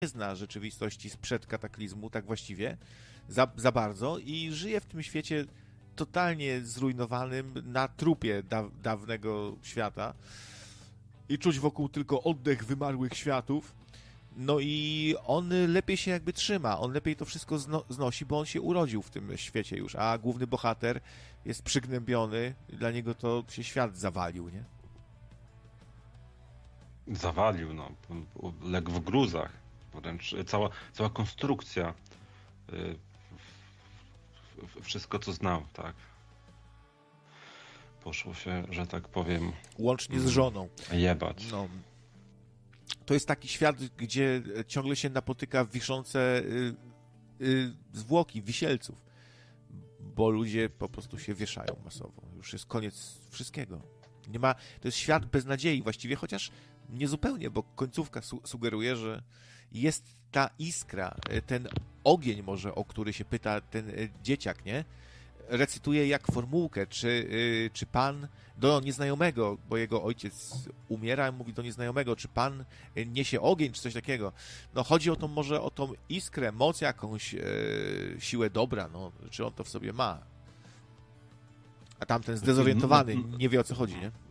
zna rzeczywistości sprzed kataklizmu, tak właściwie, za bardzo i żyje w tym świecie totalnie zrujnowanym na trupie dawnego świata i czuć wokół tylko oddech wymarłych światów. No i on lepiej się jakby trzyma, on lepiej to wszystko znosi, bo on się urodził w tym świecie już, a główny bohater jest przygnębiony, dla niego to się świat zawalił, nie? Zawalił, no. Legł w gruzach. Wręcz cała konstrukcja, wszystko co znał, tak. Poszło się, że tak powiem... Łącznie z żoną. Jebać. No. To jest taki świat, gdzie ciągle się napotyka wiszące zwłoki wisielców, bo ludzie po prostu się wieszają masowo. Już jest koniec wszystkiego. Nie ma, to jest świat bez nadziei właściwie, chociaż nie zupełnie, bo końcówka sugeruje, że jest ta iskra, ten ogień może, o który się pyta ten dzieciak, nie? Recytuje jak formułkę, czy pan do nieznajomego, bo jego ojciec umiera, mówi do nieznajomego, czy pan niesie ogień, czy coś takiego. No chodzi o tą, może o tą iskrę, moc jakąś, siłę dobra, no, czy on to w sobie ma. A tamten zdezorientowany nie wie, o co chodzi, nie?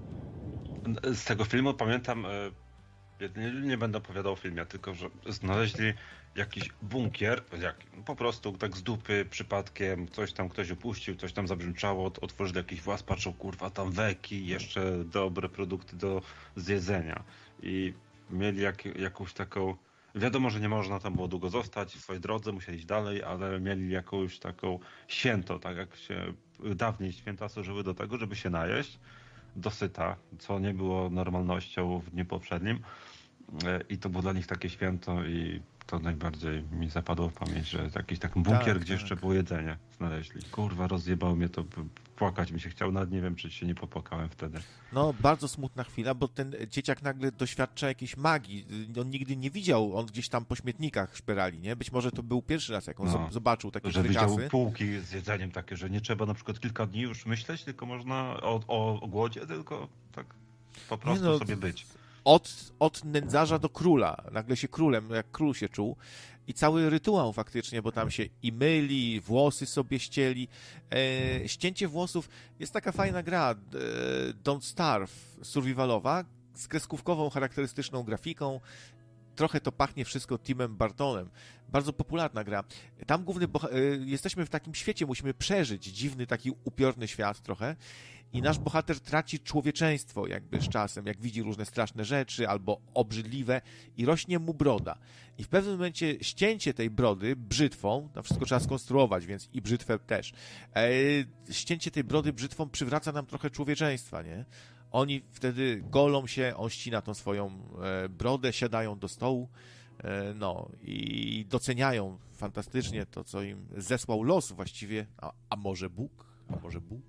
Z tego filmu pamiętam, nie będę opowiadał o filmie, tylko że znaleźli jakiś bunkier, po prostu tak z dupy, przypadkiem, coś tam ktoś opuścił, coś tam zabrzęczało, otworzyli jakiś włas, patrzą, kurwa, tam weki, jeszcze dobre produkty do zjedzenia. I mieli jakąś taką, wiadomo, że nie można tam było długo zostać, w swojej drodze musieli iść dalej, ale mieli jakąś taką święto, tak jak się dawniej święta służyły do tego, żeby się najeść dosyta, co nie było normalnością w dniu poprzednim. I to było dla nich takie święto i to najbardziej mi zapadło w pamięć, że jakiś taki bunkier, gdzie jeszcze było jedzenie znaleźli. Kurwa, rozjebało mnie to, płakać mi się chciał, nawet nie wiem, czy się nie popłakałem wtedy. No, bardzo smutna chwila, bo ten dzieciak nagle doświadcza jakiejś magii. On nigdy nie widział, on gdzieś tam po śmietnikach szperali, nie? Być może to był pierwszy raz, jak on zobaczył takie że frykasy. Widział półki z jedzeniem takie, że nie trzeba na przykład kilka dni już myśleć, tylko można o głodzie, tylko tak po prostu sobie być. Od nędzarza do króla. Nagle się królem, jak król się czuł. I cały rytuał faktycznie, bo tam się i myli, włosy sobie ścieli. Ścięcie włosów jest taka fajna gra, Don't Starve, survivalowa, z kreskówkową, charakterystyczną grafiką. Trochę to pachnie wszystko Timem Burtonem. Bardzo popularna gra. Tam jesteśmy w takim świecie, musimy przeżyć. Dziwny, taki upiorny świat trochę. I nasz bohater traci człowieczeństwo jakby z czasem, jak widzi różne straszne rzeczy albo obrzydliwe i rośnie mu broda. I w pewnym momencie ścięcie tej brody brzytwą, to wszystko trzeba skonstruować, więc i brzytwę też. Ścięcie tej brody brzytwą przywraca nam trochę człowieczeństwa, nie? Oni wtedy golą się, on ścina tą swoją brodę, siadają do stołu, no i doceniają fantastycznie to, co im zesłał los właściwie. A może Bóg? A może Bóg?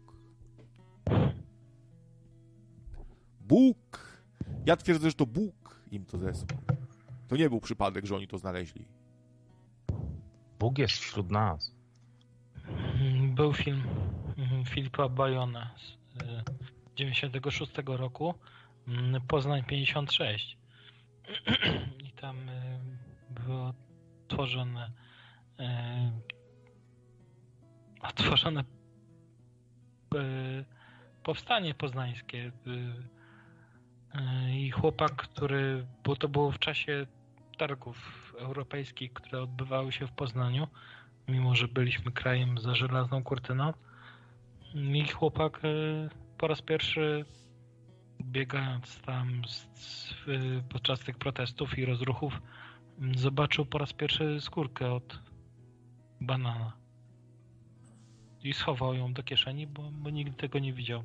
Bóg! Ja twierdzę, że to Bóg im to zesłał. To nie był przypadek, że oni to znaleźli. Bóg jest wśród nas. Był film Filipa Bajona z 96 roku, Poznań 56. I tam było otworzone powstanie poznańskie. I chłopak, bo to było w czasie targów europejskich, które odbywały się w Poznaniu, mimo że byliśmy krajem za żelazną kurtyną. I chłopak po raz pierwszy, biegając tam podczas tych protestów i rozruchów, zobaczył po raz pierwszy skórkę od banana. I schował ją do kieszeni, bo nigdy tego nie widział.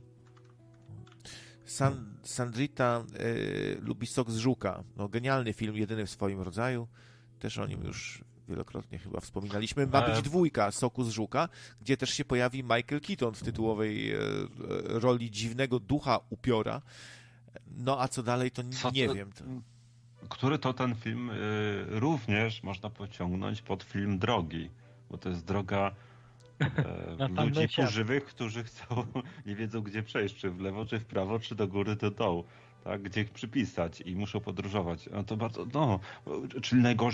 Sandrita lubi Sok z żuka. No, genialny film, jedyny w swoim rodzaju. Też o nim już wielokrotnie chyba wspominaliśmy. Ma być 2 Soku z żuka, gdzie też się pojawi Michael Keaton w tytułowej roli dziwnego ducha upiora. No a co dalej, to nie wiem. Który to ten film również można pociągnąć pod film Drogi, bo to jest droga ludzi pożywych, którzy nie wiedzą gdzie przejść, czy w lewo, czy w prawo, czy do góry, do dołu, tak? Gdzie ich przypisać i muszą podróżować. No to bardzo, czyli najgorzej